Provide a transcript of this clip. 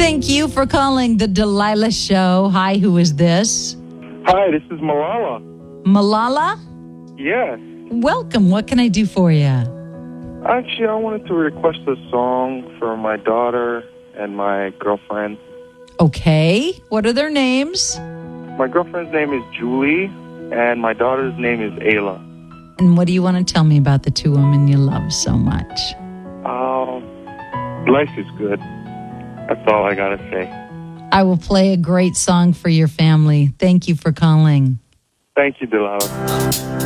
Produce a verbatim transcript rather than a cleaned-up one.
Thank you for calling the Delilah Show. Hi, who is this? Hi, this is Malala. Malala? Yes. Welcome. What can I do for you? Actually, I wanted to request a song for my daughter and my girlfriend. Okay. What are their names? My girlfriend's name is Julie, and my daughter's name is Ayla. And what do you want to tell me about the two women you love so much? Um, life is good. That's all I gotta say. I will play a great song for your family. Thank you for calling. Thank you, Delilah.